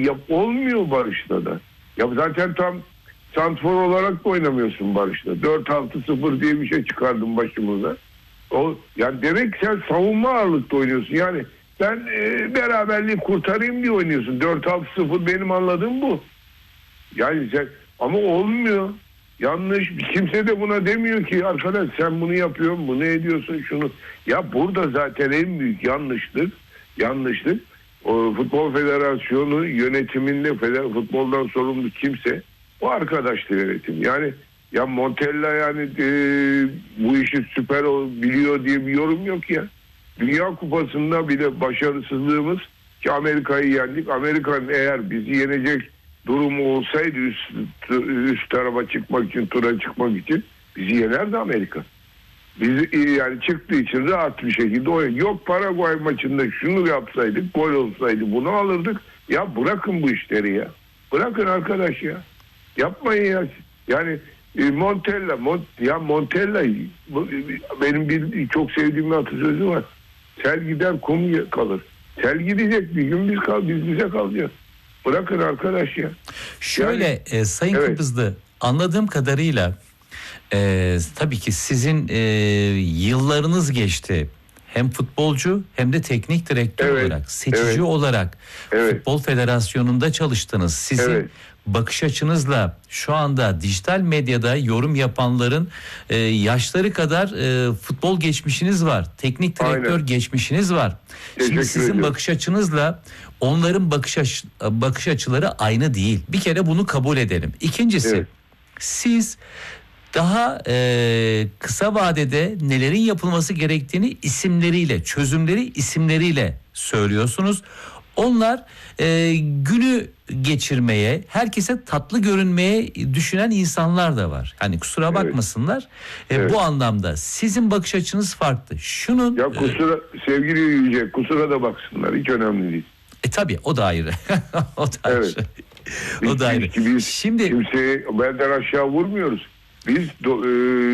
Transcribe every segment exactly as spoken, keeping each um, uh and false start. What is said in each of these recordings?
yap, olmuyor Barış'ta da. Ya zaten tam santrfor olarak da oynamıyorsun Barış'ta. dört altı sıfır diye bir şey çıkardın başımıza. O, yani demek ki sen savunma ağırlıkta oynuyorsun. Yani ben e, beraberliği kurtarayım diye oynuyorsun. dört altı sıfır benim anladığım bu. Yani sen, ama olmuyor. Yanlış. Kimse de buna demiyor ki arkadaş sen bunu yapıyorsun, bunu ediyorsun, şunu. Ya burada zaten en büyük yanlışlık, yanlışlık o Futbol Federasyonu yönetiminde, feder, futboldan sorumlu kimse o arkadaşlı yönetim. Yani ya Montella yani e, bu işi süper biliyor diye bir yorum yok ya. Dünya Kupası'nda bile başarısızlığımız ki Amerika'yı yendik. Amerika'nın eğer bizi yenecek durumu olsaydı üst, üst tarafa çıkmak için, tura çıkmak için bizi yenerdi Amerika. Biz yani çıktığı için rahat bir şekilde oyun. Yok Paraguay maçında şunu yapsaydık, gol olsaydı bunu alırdık. Ya bırakın bu işleri ya. Bırakın arkadaş ya. Yapmayın ya. Yani e, Montella, Mont, ya Montella benim bir çok sevdiğim bir atasözü var. Sel gider kum kalır. Sel gidecek bir gün biz kal, biz bize kalacağız. Bırakın arkadaş ya. Şöyle yani, e, Sayın evet. Kıbrıslı, anladığım kadarıyla e, tabii ki sizin e, yıllarınız geçti. Hem futbolcu hem de teknik direktör evet. olarak, seçici evet. olarak evet. Futbol Federasyonu'nda çalıştınız. Sizin evet. bakış açınızla şu anda dijital medyada yorum yapanların e, yaşları kadar e, futbol geçmişiniz var. Teknik direktör Aynen. geçmişiniz var. Teşekkür Şimdi sizin ediyorum. bakış açınızla onların bakış aç- bakış açıları aynı değil. Bir kere bunu kabul edelim. İkincisi evet. siz daha e, kısa vadede nelerin yapılması gerektiğini isimleriyle, çözümleri isimleriyle söylüyorsunuz. Onlar e, günü geçirmeye, herkese tatlı görünmeye düşünen insanlar da var. Hani kusura bakmasınlar. Evet. E, evet. Bu anlamda sizin bakış açınız farklı. Şunun ya kusura e, sevgili Yüce, kusura da baksınlar. Hiç önemli değil. E tabii o da ayrı. o da ayrı. Evet. o da ayrı. Biz Şimdi kimseyi belden aşağı vurmuyoruz. Biz do, e,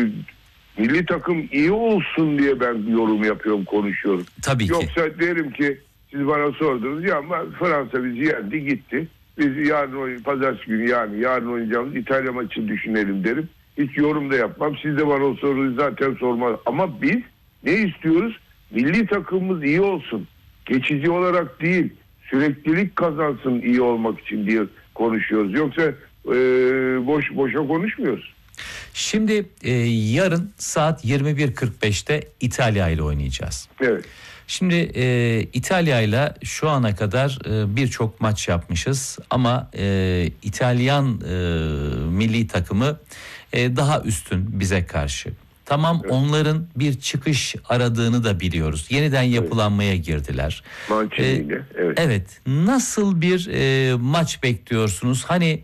milli takım iyi olsun diye ben yorum yapıyorum, konuşuyorum. Tabii ki. Yoksa derim ki siz bana sordunuz ya ama Fransa bizi yendi gitti. Biz yarın oyn- pazartesi günü yani yarın oynayacağımız İtalya maçını düşünelim derim. Hiç yorum da yapmam. Siz de bana o soruyu zaten sormaz. Ama biz ne istiyoruz? Milli takımımız iyi olsun. Geçici olarak değil, süreklilik kazansın iyi olmak için diye konuşuyoruz. Yoksa e, boş boşa konuşmuyoruz. Şimdi e, yarın saat yirmi bir kırk beşte İtalya ile oynayacağız. Evet. Şimdi e, İtalya ile şu ana kadar e, birçok maç yapmışız ama e, İtalyan e, milli takımı e, daha üstün bize karşı. Tamam evet. onların bir çıkış aradığını da biliyoruz. Yeniden yapılanmaya evet. girdiler. Mancini'yle ee, evet. Evet. Nasıl bir e, maç bekliyorsunuz? Hani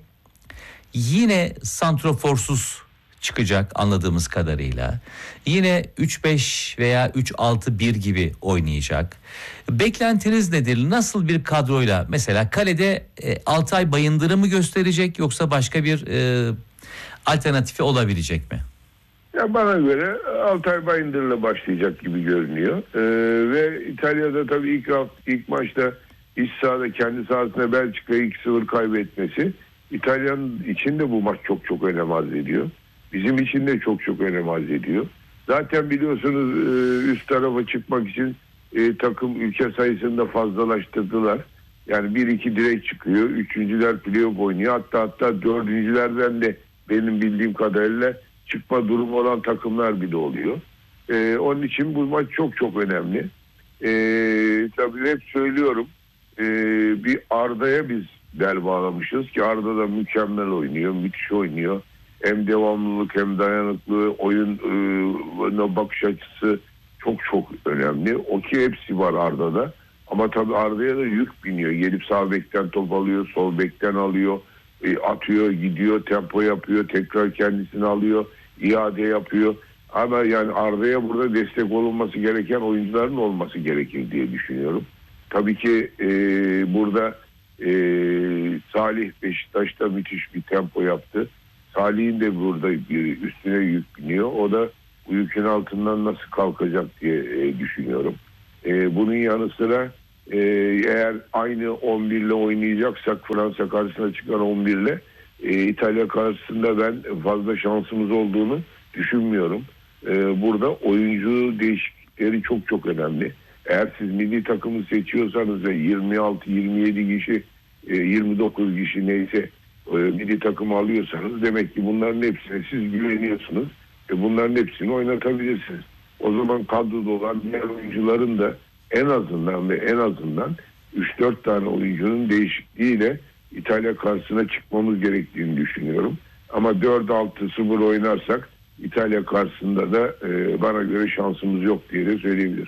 yine santroforsuz çıkacak anladığımız kadarıyla. Yine üç beş veya üç altı bir gibi oynayacak. Beklentiniz nedir? Nasıl bir kadroyla? Mesela kalede e, Altay Bayındır'ı mı gösterecek yoksa başka bir e, alternatifi olabilecek mi? Ya bana göre Altay Bayındır'la başlayacak gibi görünüyor. Ee, ve İtalya'da tabii ilk ilk maçta iç sahada kendi sahasında Belçika'yı iki sıfır kaybetmesi İtalyan için de bu maç çok çok önem arz ediyor. Bizim için de çok çok önem arz ediyor. Zaten biliyorsunuz üst tarafa çıkmak için e, takım ülke sayısını da fazlalaştırdılar. Yani bir iki direkt çıkıyor. Üçüncüler playoff oynuyor. Hatta hatta dördüncülerden de benim bildiğim kadarıyla çıkma durumu olan takımlar bile oluyor. Ee, onun için bu maç çok çok önemli. Ee, tabii hep söylüyorum ee, bir Arda'ya biz bel bağlamışız ki Arda da mükemmel oynuyor, müthiş oynuyor. Hem devamlılık hem dayanıklı oyun e, bakış açısı çok çok önemli. O ki hepsi var Arda'da. Ama tabii Arda'ya da yük biniyor. Gelip sağ bekten top alıyor, sol bekten alıyor. Atıyor, gidiyor, tempo yapıyor, tekrar kendisini alıyor, iade yapıyor. Ama yani Arda'ya burada destek olunması gereken oyuncuların olması gerekir diye düşünüyorum. Tabii ki e, burada e, Salih Beşiktaş'ta müthiş bir tempo yaptı. Salih'in de burada bir üstüne yük biniyor. O da bu yükün altından nasıl kalkacak diye e, düşünüyorum. E, bunun yanı sıra Ee, eğer aynı on bir ile oynayacaksak Fransa karşısına çıkan on bir ile e, İtalya karşısında ben fazla şansımız olduğunu düşünmüyorum. Ee, burada oyuncu değişiklikleri çok çok önemli. Eğer siz milli takımı seçiyorsanız ve yirmi altı yirmi yedi kişi e, yirmi dokuz kişi neyse e, milli takımı alıyorsanız demek ki bunların hepsine siz güveniyorsunuz. E, bunların hepsini oynatabilirsiniz. O zaman kadroda olan diğer oyuncuların da en azından ve en azından üç dört tane oyuncunun değişikliğiyle İtalya karşısına çıkmamız gerektiğini düşünüyorum. Ama dört altı sıfır oynarsak İtalya karşısında da e, bana göre şansımız yok diye de söyleyebilirim.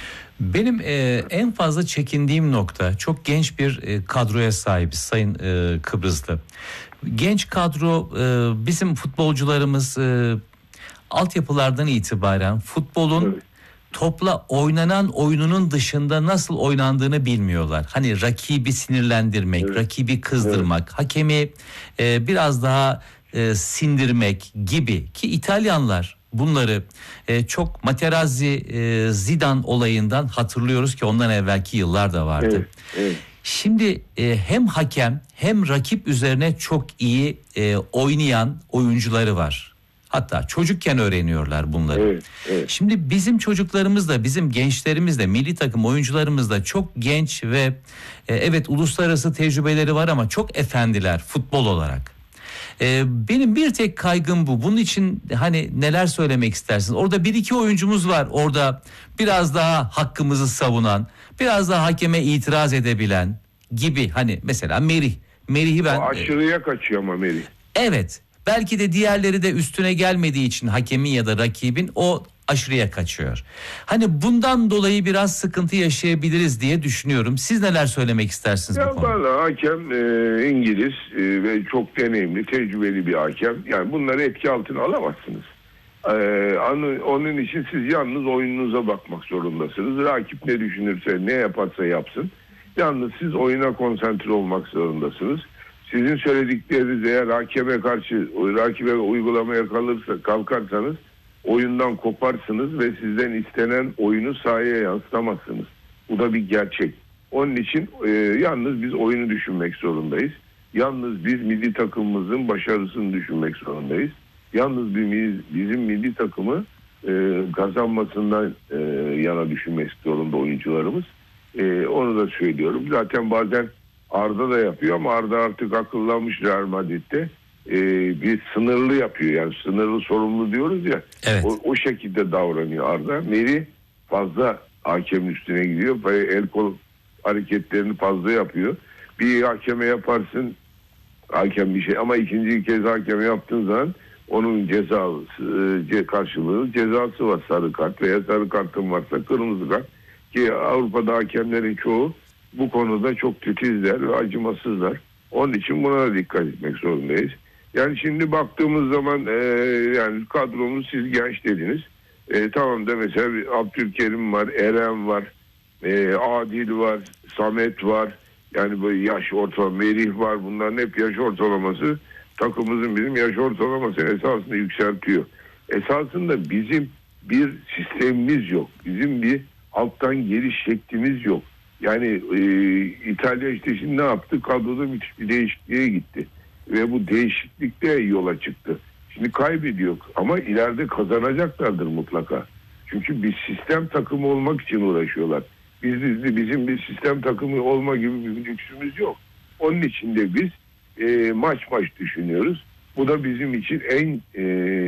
Benim e, en fazla çekindiğim nokta, çok genç bir e, kadroya sahibiz Sayın e, Kıbrıslı. Genç kadro, e, bizim futbolcularımız e, altyapılardan itibaren futbolun evet. topla oynanan oyununun dışında nasıl oynandığını bilmiyorlar. Hani rakibi sinirlendirmek, evet. rakibi kızdırmak, evet. hakemi e, biraz daha e, sindirmek gibi, ki İtalyanlar bunları e, çok Materazzi, e, Zidane olayından hatırlıyoruz ki ondan evvelki yıllar da vardı. Evet, evet. Şimdi e, hem hakem hem rakip üzerine çok iyi e, oynayan oyuncuları var. Hatta çocukken öğreniyorlar bunları. Evet, evet. Şimdi bizim çocuklarımız da, bizim gençlerimiz de, milli takım oyuncularımız da çok genç ve e, evet uluslararası tecrübeleri var ama çok efendiler futbol olarak. Ee, benim bir tek kaygım bu. Bunun için hani neler söylemek istersiniz? Orada bir iki oyuncumuz var. Orada biraz daha hakkımızı savunan, biraz daha hakeme itiraz edebilen gibi. Hani mesela Merih. Merih'i ben... O aşırıya kaçıyor ama Merih. Evet. Belki de diğerleri de üstüne gelmediği için hakemin ya da rakibin o aşırıya kaçıyor. Hani bundan dolayı biraz sıkıntı yaşayabiliriz diye düşünüyorum. Siz neler söylemek istersiniz ya bu konuda? Valla hakem e, İngiliz e, ve çok deneyimli, tecrübeli bir hakem. Yani bunları etki altına alamazsınız. E, onun için siz yalnız oyununuza bakmak zorundasınız. Rakip ne düşünürse, ne yaparsa yapsın. Yalnız siz oyuna konsantre olmak zorundasınız. Sizin söyledikleriniz eğer hakeme karşı, rakibe uygulamaya kalırsa, kalkarsanız oyundan koparsınız ve sizden istenen oyunu sahaya yansıtamazsınız. Bu da bir gerçek. Onun için e, yalnız biz oyunu düşünmek zorundayız. Yalnız biz milli takımımızın başarısını düşünmek zorundayız. Yalnız bir, bizim milli takımı e, kazanmasından e, yana düşünmek zorunda oyuncularımız. E, onu da söylüyorum. Zaten bazen Arda da yapıyor ama Arda artık akıllanmış Real Madrid'de. Ee, bir sınırlı yapıyor, yani sınırlı sorumlu diyoruz ya, evet. o, o şekilde davranıyor Arda. Merih fazla hakemin üstüne gidiyor, el kol hareketlerini fazla yapıyor. Bir hakeme yaparsın hakem bir şey ama ikinci kez hakeme yaptığın zaman onun cezası karşılığı cezası var, sarı kart veya sarı kartın varsa kırmızı kart, ki Avrupa'da hakemlerin çoğu bu konuda çok titizler ve acımasızlar. Onun için buna da dikkat etmek zorundayız. Yani şimdi baktığımız zaman e, yani kadromuz, siz genç dediniz. E, tamam da mesela Abdülkerim var, Eren var, e, Adil var, Samet var. Yani böyle yaş ortalama, Merih var. Bunların hep yaş ortalaması takımımızın, bizim yaş ortalaması esasında yükseltiyor. Esasında bizim bir sistemimiz yok. Bizim bir alttan geliş şeklimiz yok. Yani e, İtalya işte şimdi ne yaptı? Kadroda müthiş bir değişikliğe gitti. Ve bu değişiklikte yola çıktı. Şimdi kaybediyor ama ileride kazanacaklardır mutlaka. Çünkü bir sistem takımı olmak için uğraşıyorlar. Biz, biz bizim bir sistem takımı olma gibi bir lüksümüz yok. Onun için de biz e, maç maç düşünüyoruz. Bu da bizim için en e,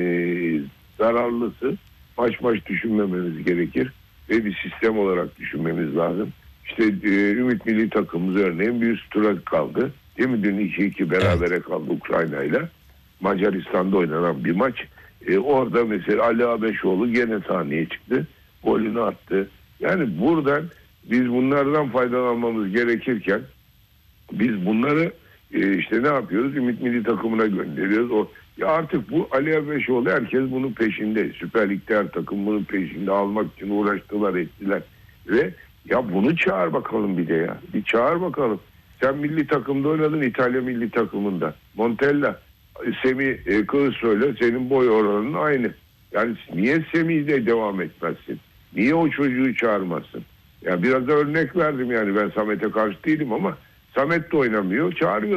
zararlısı. Maç maç düşünmememiz gerekir ve bir sistem olarak düşünmemiz lazım. İşte e, Ümit Milli Takımımız örneğin bir üst tura kaldı. Değil mi? Dün iki iki berabere evet. kaldı Ukrayna ile. Macaristan'da oynanan bir maç. E, orada mesela Ali Abeşoğlu gene sahneye çıktı. Golünü attı. Yani buradan biz bunlardan faydalanmamız gerekirken biz bunları e, işte ne yapıyoruz? Ümit Milli Takımına gönderiyoruz. O, ya artık bu Ali Abeşoğlu, herkes bunun peşinde. Süper Lig'de her takım bunun peşinde, almak için uğraştılar, ettiler. Ve ya bunu çağır bakalım bir de ya. Bir çağır bakalım. Sen milli takımda oynadın, İtalya milli takımında. Montella, Semih e, Kılıçsoy'la senin boy oranın aynı. Yani niye Semih'de devam etmezsin? Niye o çocuğu çağırmazsın? Ya biraz da örnek verdim yani, ben Samet'e karşı değilim ama Samet de oynamıyor, çağırıyor.